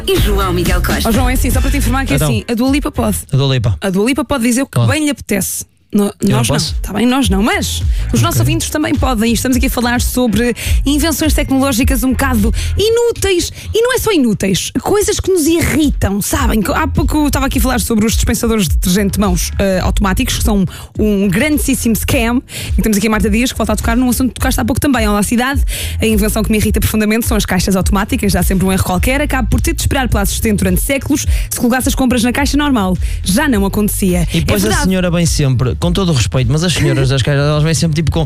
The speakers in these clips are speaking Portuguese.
E João Miguel Costa. João, é assim, só para te informar que é assim, a Dua Lipa pode. A Dua Lipa pode dizer o que bem lhe apetece. Nós não, está bem, nós não, mas os nossos ouvintes também podem. Estamos aqui a falar sobre invenções tecnológicas um bocado inúteis, e não é só inúteis, coisas que nos irritam, sabem? Há pouco estava aqui a falar sobre os dispensadores de detergente de mãos automáticos, que são um grandíssimo scam, e temos aqui a Marta Dias, que volta a tocar num assunto que tocaste há pouco também. Olá, cidade. A invenção que me irrita profundamente são as caixas automáticas, dá sempre um erro qualquer, acabo por ter de esperar pela assistente durante séculos se colocasse as compras na caixa normal. Já não acontecia. E depois a senhora vem sempre, com todo o respeito, mas as senhoras das caixas, elas vêm sempre tipo com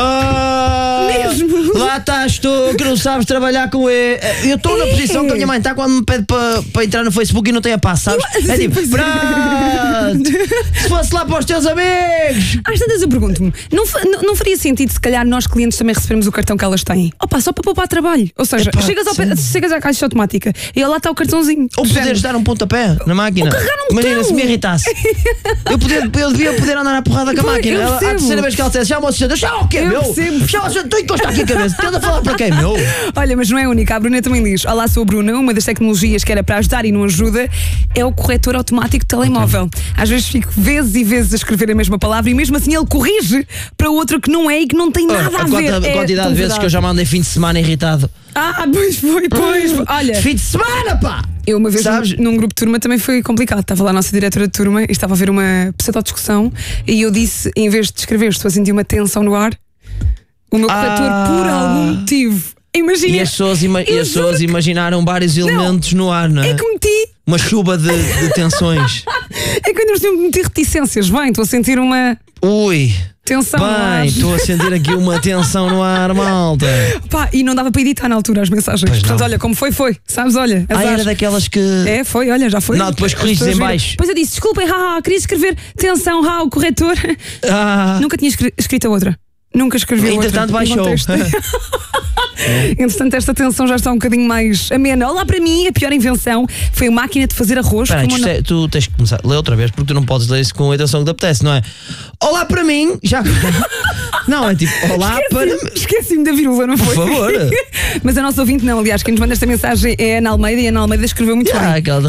mesmo? Lá estás tu, que não sabes trabalhar com ele. Eu estou na posição que a minha mãe está quando me pede para entrar no Facebook e não tem a passo, sabes? É tipo, pronto, se fosse lá para os teus amigos. Às tantas eu pergunto-me, não faria sentido se calhar nós clientes também recebermos o cartão que elas têm? Opa, só para poupar trabalho. Ou seja, chegas à caixa automática e lá está o cartãozinho. Ou poderes dar um pontapé na máquina. Imagina, se me irritasse, eu devia poder andar à porrada com a máquina. A terceira vez que ela dissesse, já uma assistente, já o quê, meu? Já uma assistente, tu encosta aqui a cabeça, tenta falar para quem, meu? Olha, mas não é a única, a Bruna também diz. Olá, sou a Bruna, uma das tecnologias que era para ajudar e não ajuda é o corretor automático de telemóvel. Às vezes fico vezes e vezes a escrever a mesma palavra e mesmo assim ele corrige para outra que não é e que não tem nada a ver. A quantidade de vezes que eu já mandei fim de semana irritado. Pois foi. Olha, fim de semana, pá! Eu uma vez num grupo de turma também foi complicado. Estava lá a nossa diretora de turma e estava a ver uma pseudo-discussão e eu disse, em vez de escrever, estou a sentir uma tensão no ar, o meu corretor por algum motivo. Imagina. E as pessoas imaginaram vários elementos no ar, não é? É que meti uma chuva de tensões. É que eu meti reticências. Bem, estou a sentir uma tensão no ar. Estou a sentir aqui uma tensão no ar, malta. E não dava para editar na altura as mensagens. Portanto, olha, como foi. Sabes, olha. Era daquelas que... Foi, olha, já foi. Não, depois corriges em baixo. Depois eu disse, desculpem, queria escrever tensão, o corretor. Nunca tinha escrito a outra. Nunca escrevi a outra. Entretanto baixou. Entretanto, esta tensão já está um bocadinho mais amena. Olá, para mim, a pior invenção foi a máquina de fazer arroz. Tu tens que começar a ler outra vez, porque tu não podes ler isso com a intenção que te apetece, não é? Olá para mim, já. Não, é tipo, olá para mim. Esqueci-me da vírgula, não foi? Por favor. Mas a nossa ouvinte não, aliás, quem nos manda esta mensagem é a Ana Almeida, e a Ana Almeida escreveu muito bem.